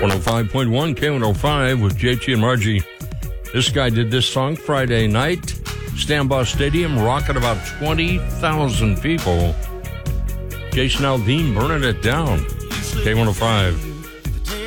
105.1 K105 with JT and Margie. This guy did this song Friday night. Stambaugh Stadium rocking about 20,000 people. Jason Aldean burning it down. K105.